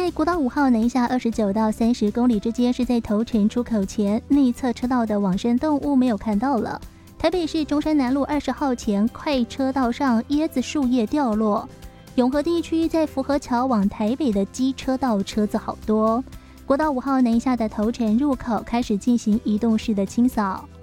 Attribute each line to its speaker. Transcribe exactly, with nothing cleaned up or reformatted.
Speaker 1: 在国道五号南下二十九到三十公里之间，是在头城出口前内侧车道的往生动物没有看到了。台北市中山南路二十号前快车道上椰子树叶掉落。永和地区在福和桥往台北的机车道车子好多。国道五号南下的头城入口开始进行移动式的清扫。